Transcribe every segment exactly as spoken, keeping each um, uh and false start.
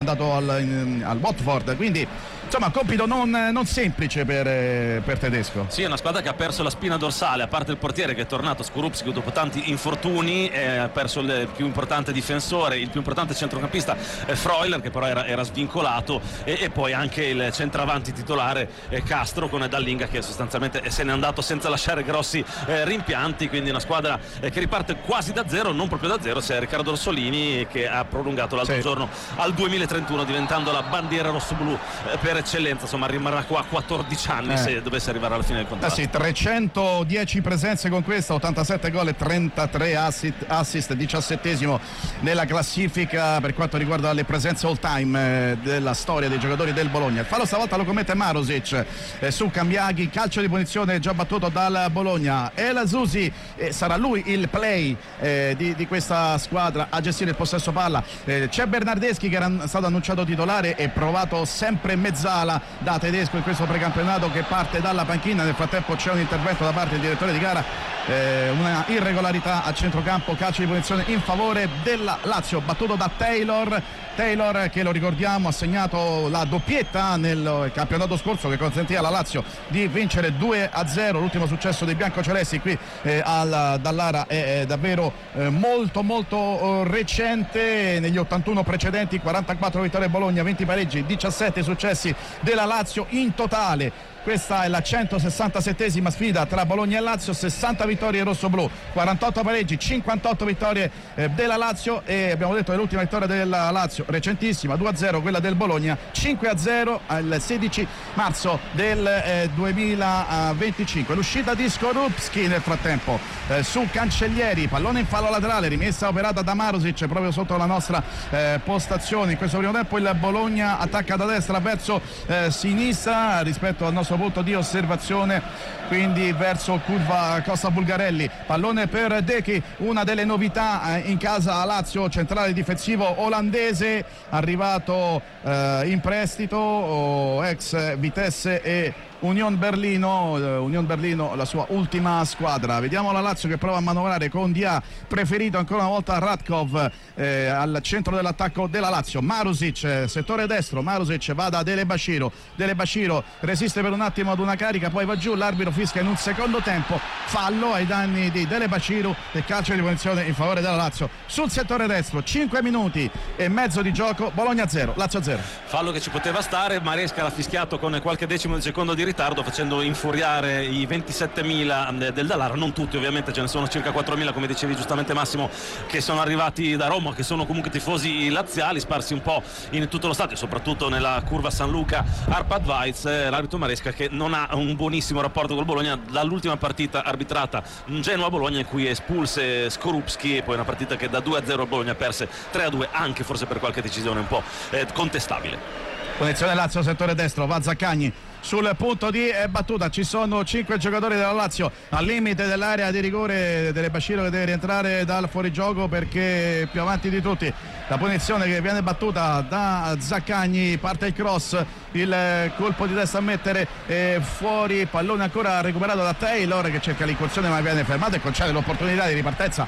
andato al, in, al Watford, quindi insomma compito non, non semplice per, per Tedesco. Sì, è una squadra che ha perso la spina dorsale, a parte il portiere che è tornato Skorupski dopo tanti infortuni, eh, ha perso il più importante difensore, il più importante centrocampista eh, Freuler, che però era, era svincolato, e, e poi anche il centravanti titolare eh, Castro, con Dallinga che sostanzialmente se n'è andato senza lasciare grossi eh, rimpianti, quindi una squadra eh, che riparte quasi da zero, non proprio da zero, c'è Riccardo Orsolini che ha prolungato l'altro sì. giorno al duemilatrentuno, diventando la bandiera rossoblu eh, per eccellenza, insomma rimarrà qua quattordici anni eh. se dovesse arrivare alla fine del contratto. Eh sì, trecentodieci presenze con questa, ottantasette gol e trentatré assist, assist, diciassettesimo nella classifica per quanto riguarda le presenze all time eh, della storia dei giocatori del Bologna. Il fallo stavolta lo commette Marusic eh, su Cambiaghi, calcio di punizione già battuto dal Bologna. El Azzouzi, eh, sarà lui il play eh, di, di questa squadra a gestire il possesso palla. Eh, c'è Bernardeschi che era stato annunciato titolare e provato sempre in mezzala da Tedesco in questo precampionato, che parte dalla panchina. Nel frattempo c'è un intervento da parte del direttore di gara, eh, una irregolarità a centrocampo, calcio di punizione in favore della Lazio, battuto da Taylor. Taylor che, lo ricordiamo, ha segnato la doppietta nel campionato scorso che consentì alla Lazio di vincere due a zero. L'ultimo successo dei biancocelesti qui eh, al Dallara è, è davvero eh, molto molto eh, recente. Negli ottantuno precedenti quarantaquattro vittorie Bologna, venti pareggi, diciassette successi della Lazio in totale. Questa è la centosessantasettesima sfida tra Bologna e Lazio, sessanta vittorie rossoblù, quarantotto pareggi, cinquantotto vittorie eh, della Lazio, e abbiamo detto che l'ultima vittoria della Lazio recentissima, due a zero, quella del Bologna cinque a zero al sedici marzo del eh, duemilaventicinque. L'uscita di Skorupski nel frattempo eh, su Cancellieri, pallone in fallo laterale, rimessa operata da Marusic proprio sotto la nostra eh, postazione. In questo primo tempo il Bologna attacca da destra verso eh, sinistra rispetto al nostro punto di osservazione, quindi verso curva Costa Bulgarelli. Pallone per Dechi, una delle novità in casa Lazio, centrale difensivo olandese, arrivato eh, in prestito, ex Vitesse e Union Berlino, Union Berlino la sua ultima squadra. Vediamo la Lazio che prova a manovrare con Dia, preferito ancora una volta Radkov eh, al centro dell'attacco della Lazio. Marusic, settore destro, Marusic va da Dele Bashiru, Dele Bashiru resiste per un attimo ad una carica, poi va giù, l'arbitro fischia in un secondo tempo, fallo ai danni di Dele Bashiru e calcio di punizione in favore della Lazio sul settore destro. Cinque minuti e mezzo di gioco, Bologna zero, Lazio zero. Fallo che ci poteva stare, Maresca l'ha fischiato con qualche decimo di secondo di ritardo, facendo infuriare i ventisettemila del Dallara, non tutti ovviamente, ce ne sono circa quattromila come dicevi giustamente Massimo, che sono arrivati da Roma, che sono comunque tifosi laziali sparsi un po' in tutto lo stadio, soprattutto nella curva San Luca Arpad Weiz. L'arbitro Maresca che non ha un buonissimo rapporto col Bologna dall'ultima partita arbitrata Genoa-Bologna in cui espulse Skorupski, e poi una partita che da due a zero Bologna perse tre a due, anche forse per qualche decisione un po' eh, contestabile. Punizione Lazio, settore destro, va Zaccagni sul punto di battuta, ci sono cinque giocatori della Lazio al limite dell'area di rigore Dele Bashiru che deve rientrare dal fuorigioco perché più avanti di tutti. La punizione che viene battuta da Zaccagni, parte il cross, il colpo di testa a mettere eh, fuori, pallone ancora recuperato da Taylor che cerca l'incursione ma viene fermato e concede l'opportunità di ripartenza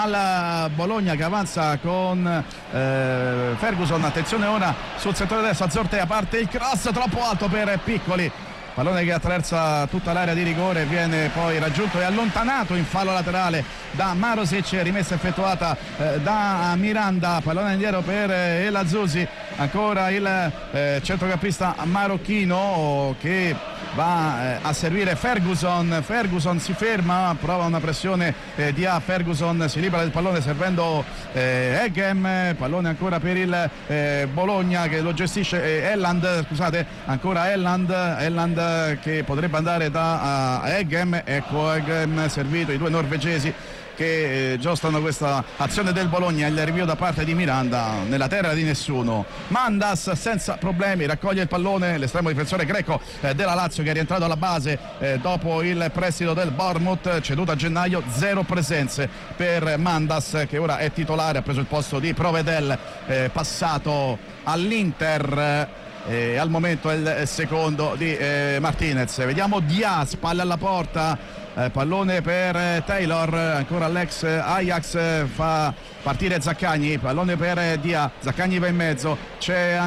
alla Bologna che avanza con eh, Ferguson. Attenzione ora sul settore destro, Azzortea, parte il cross troppo alto per Piccoli, pallone che attraversa tutta l'area di rigore, viene poi raggiunto e allontanato in fallo laterale da Marusic, rimessa effettuata eh, da Miranda, pallone indietro per eh, El Azzouzi, ancora il eh, centrocampista marocchino che va eh, a servire Ferguson. Ferguson si ferma, prova una pressione eh, di A, Ferguson si libera del pallone servendo eh, Eggem, pallone ancora per il eh, Bologna che lo gestisce eh, Elland, scusate, ancora Elland, Elland che potrebbe andare da uh, Eggem, ecco Eggem servito, i due norvegesi che eh, giostano questa azione del Bologna. Il rinvio da parte di Miranda nella terra di nessuno, Mandas senza problemi raccoglie il pallone, l'estremo difensore greco eh, della Lazio che è rientrato alla base eh, dopo il prestito del Bournemouth, ceduto a gennaio. Zero presenze per Mandas che ora è titolare, ha preso il posto di Provedel, eh, passato all'Inter. E al momento è il secondo di eh, Martinez. Vediamo Diaz, palla alla porta, eh, pallone per eh, Taylor, ancora l'ex Ajax, eh, fa partire Zaccagni, pallone per eh, Diaz, Zaccagni va in mezzo, c'è